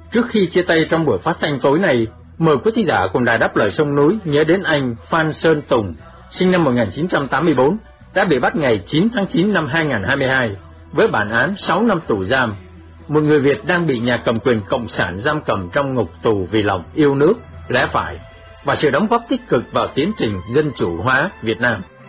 Trước khi chia tay trong buổi phát thanh tối này, mời quý thính giả cùng Đài Đáp Lời Sông Núi nhớ đến anh Phan Sơn Tùng, sinh năm 1984, đã bị bắt ngày 9 tháng 9 năm 2022 với bản án 6 năm tù giam. Một người Việt đang bị nhà cầm quyền cộng sản giam cầm trong ngục tù vì lòng yêu nước, lẽ phải và sự đóng góp tích cực vào tiến trình dân chủ hóa Việt Nam.